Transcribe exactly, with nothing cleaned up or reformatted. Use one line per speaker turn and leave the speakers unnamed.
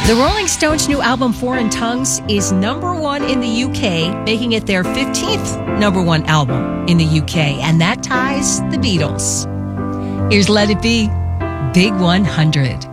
The Rolling Stones' new album, Foreign Tongues, is number one in the U K, making it their fifteenth number one album in the U K, and that ties the Beatles. Here's Let It Be, Big one hundred.